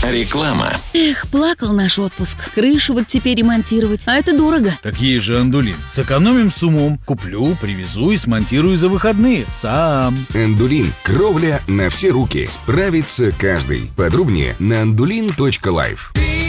Реклама. Эх, плакал наш отпуск. Крышу вот теперь ремонтировать, а это дорого. Так есть же Андулин. Сэкономим с умом. Куплю, привезу и смонтирую за выходные сам. Андулин. Кровля на все руки. Справится каждый. Подробнее на andulin.life.